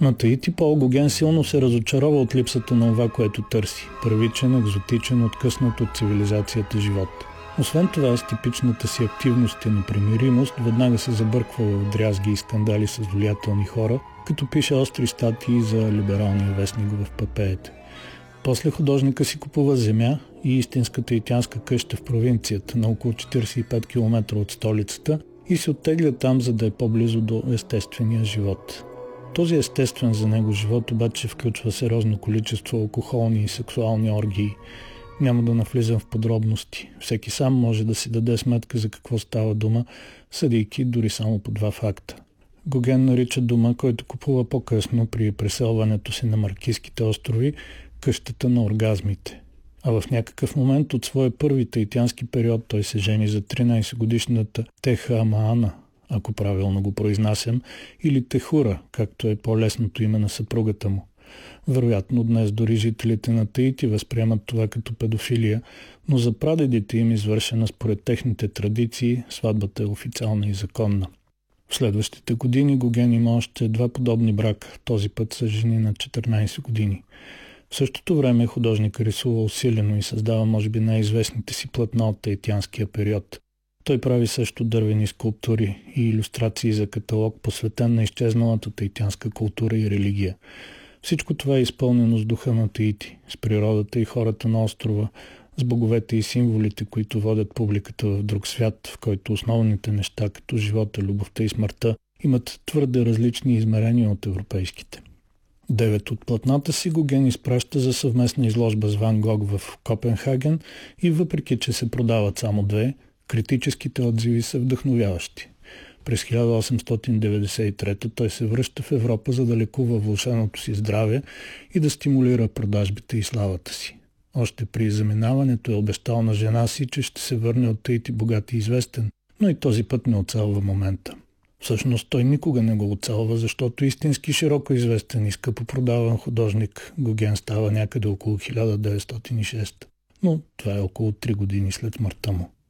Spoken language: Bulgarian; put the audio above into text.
На Таити Пол Гоген силно се разочарова от липсата на това, което търси – първичен, екзотичен, откъснат от цивилизацията живот. Освен това, с типичната си активност и непримиримост, веднага се забърква в дрязги и скандали с влиятелни хора, като пише остри статии за либералния вестник в ПП-ете. После художника си купува земя и истинска таитянска къща в провинцията, на около 45 км от столицата, и се оттегля там, за да е по-близо до естествения живот. Този естествен за него живот обаче включва сериозно количество алкохолни и сексуални оргии. Няма да навлизам в подробности. Всеки сам може да си даде сметка за какво става дума, съдейки дори само по два факта. Гоген нарича дома, който купува по-късно при преселването си на Маркизските острови, къщата на оргазмите. А в някакъв момент от своя първи таитянски период той се жени за 13-годишната Теха Амаана, ако правилно го произнасям, или Техура, както е по-лесното име на съпругата му. Вероятно днес дори жителите на Таити възприемат това като педофилия, но за прадедите им, извършена според техните традиции, сватбата е официална и законна. В следващите години Гоген има още два подобни брака, този път с жени на 14 години. В същото време художник рисува усилено и създава може би най-известните си платна от таитянския период. Той прави също дървени скулптури и илюстрации за каталог, посветен на изчезналата таитянска култура и религия. Всичко това е изпълнено с духа на Таити, с природата и хората на острова, с боговете и символите, които водят публиката в друг свят, в който основните неща, като живота, любовта и смъртта, имат твърде различни измерения от европейските. 9 от платната си Гоген изпраща за съвместна изложба с Ван Гог в Копенхаген и въпреки, че се продават само 2, критическите отзиви са вдъхновяващи. През 1893 той се връща в Европа, за да лекува влошеното си здраве и да стимулира продажбите и славата си. Още при заминаването е обещал на жена си, че ще се върне от Таити богат и известен, но и този път не оцелва момента. Всъщност той никога не го оцелва, защото истински широко известен и скъпо продаван художник Гоген става някъде около 1906, но това е около 3 години след смъртта му.